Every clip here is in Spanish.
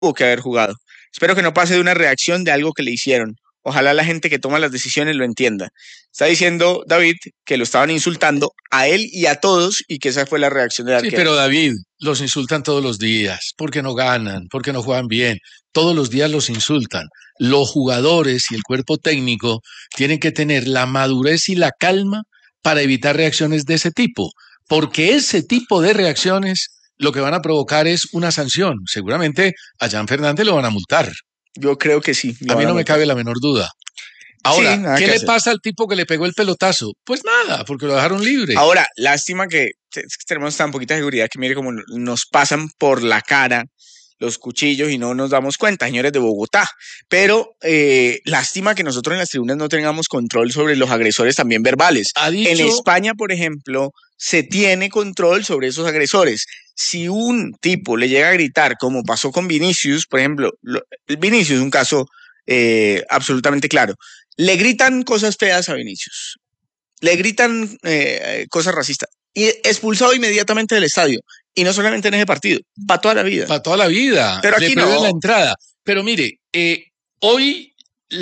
tuvo que haber jugado. Espero que no pase de una reacción de algo que le hicieron. Ojalá la gente que toma las decisiones lo entienda. Está diciendo David que lo estaban insultando a él y a todos y que esa fue la reacción del Sí, arquero. pero David, los insultan todos los días, porque no ganan, porque no juegan bien. Todos los días los insultan. Los jugadores y el cuerpo técnico tienen que tener la madurez y la calma para evitar reacciones de ese tipo, porque ese tipo de reacciones lo que van a provocar es una sanción. Seguramente a Jan Fernández lo van a multar. Yo creo que sí. A mí no me cabe la menor duda. Ahora, Sí, nada ¿qué que le hacer. pasa al tipo que le pegó el pelotazo? Pues nada, porque lo dejaron libre. Ahora, lástima que tenemos tan poquita seguridad que mire cómo nos pasan por la cara los cuchillos y no nos damos cuenta, señores de Bogotá. Pero lástima que nosotros en las tribunas no tengamos control sobre los agresores también verbales. En España, por ejemplo, se tiene control sobre esos agresores. Si un tipo le llega a gritar, como pasó con Vinicius, por ejemplo, Vinicius es un caso absolutamente claro. Le gritan cosas feas a Vinicius. Le gritan cosas racistas y expulsado inmediatamente del estadio. Y no solamente en ese partido, para toda la vida. Para toda la vida. Pero aquí le prohíben no. la entrada. Pero mire, hoy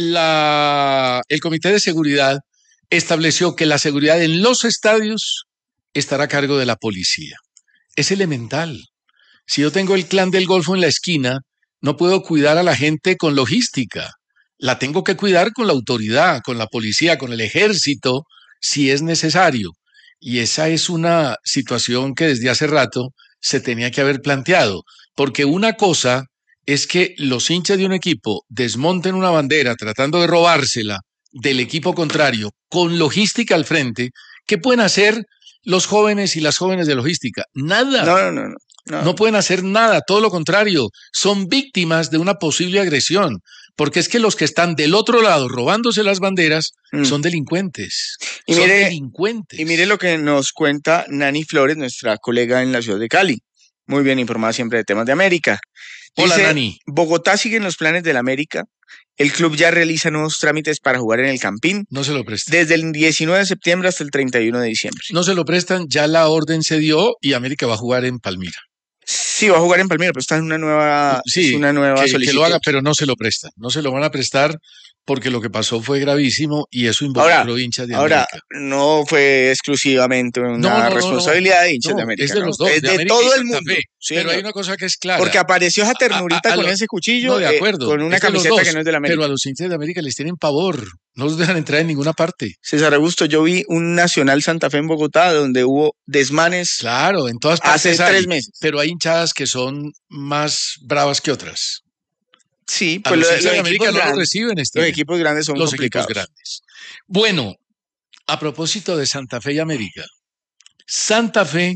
el Comité de Seguridad estableció que la seguridad en los estadios estará a cargo de la policía. Es elemental. Si yo tengo el Clan del Golfo en la esquina, no puedo cuidar a la gente con logística. La tengo que cuidar con la autoridad, con la policía, con el ejército, si es necesario. Y esa es una situación que desde hace rato se tenía que haber planteado, porque una cosa es que los hinchas de un equipo desmonten una bandera tratando de robársela del equipo contrario con logística al frente. ¿Qué pueden hacer los jóvenes y las jóvenes de logística? Nada. No pueden hacer nada, todo lo contrario, son víctimas de una posible agresión, porque es que los que están del otro lado robándose las banderas son delincuentes. Y mire lo que nos cuenta Nani Flores, nuestra colega en la ciudad de Cali, muy bien informada siempre de temas de América. Hola, dice, Nani. Bogotá sigue en los planes del América. El club ya realiza nuevos trámites para jugar en el Campín. No se lo prestan. Desde el 19 de septiembre hasta el 31 de diciembre. No se lo prestan, ya la orden se dio y América va a jugar en Palmira. Sí, va a jugar en Palmira, pero está en una nueva, sí, es una nueva solicitud. Que lo haga, pero no se lo prestan. No se lo van a prestar porque lo que pasó fue gravísimo y eso involucró hinchas de América. Ahora, no fue exclusivamente una responsabilidad de hinchas de América. Es de los dos, es de todo el mundo. Sí, pero hay una cosa que es clara. Porque apareció esa ternurita con ese cuchillo, de acuerdo, con una camiseta que no es de la América. Pero a los hinchas de América les tienen pavor, no los dejan entrar en ninguna parte. César Augusto, yo vi un Nacional Santa Fe en Bogotá donde hubo desmanes. Claro, en todas partes hace 3 meses. Pero hay hinchadas que son más bravas que otras. Sí, pues los de América no lo reciben. Los equipos grandes son los complicados. Equipos grandes. Bueno, a propósito de Santa Fe y América, Santa Fe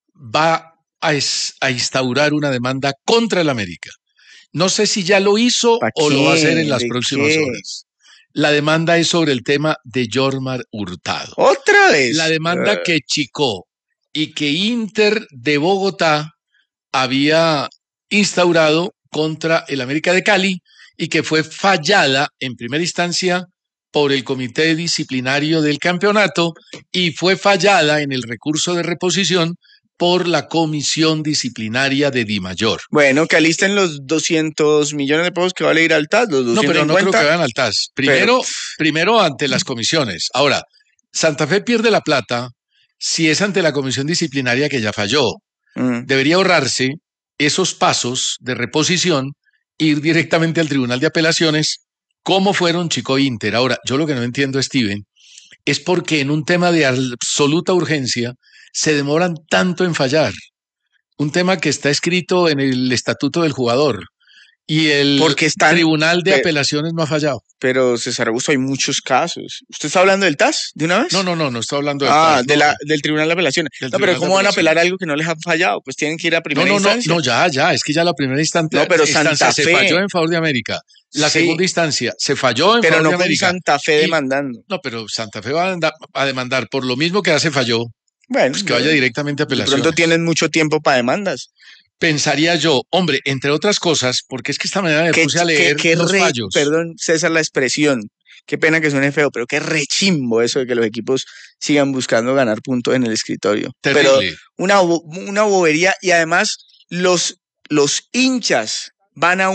va a instaurar una demanda contra el América. No sé si ya lo hizo o lo va a hacer en las próximas horas. La demanda es sobre el tema de Yormar Hurtado. ¿Otra vez? La demanda que Chicó y que Inter de Bogotá había instaurado contra el América de Cali y que fue fallada en primera instancia por el Comité Disciplinario del Campeonato y fue fallada en el recurso de reposición por la Comisión Disciplinaria de Dimayor. Bueno, que alisten los 200 millones de pesos que vale ir al TAS, los 250. No, pero no creo que vayan al TAS. Primero ante las comisiones. Ahora, Santa Fe pierde la plata si es ante la Comisión Disciplinaria que ya falló. Debería ahorrarse esos pasos de reposición, ir directamente al Tribunal de Apelaciones, como fueron Chico e Inter. Ahora, yo lo que no entiendo, Steven, es porque en un tema de absoluta urgencia se demoran tanto en fallar. Un tema que está escrito en el estatuto del jugador y el Tribunal de Apelaciones no ha fallado. Pero, César Augusto, hay muchos casos. ¿Usted está hablando del TAS de una vez? No estoy hablando del TAS. Del Tribunal de Apelaciones. Pero ¿cómo van a apelar algo que no les ha fallado? Pues tienen que ir a primera instancia. No, ya, es que ya la primera instancia, pero Santa Fe se falló en favor de América. La segunda instancia se falló en favor de América. Pero no con Santa Fe demandando. No, pero Santa Fe va a demandar por lo mismo que ya se falló. Bueno, pues que vaya directamente a apelaciones. De pronto tienen mucho tiempo para demandas. Pensaría yo, hombre, entre otras cosas, porque es que esta mañana me puse a leer los fallos. Perdón, César, la expresión. Qué pena que suene feo, pero qué rechimbo eso de que los equipos sigan buscando ganar puntos en el escritorio. Terrible. Pero una bobería y además los hinchas van a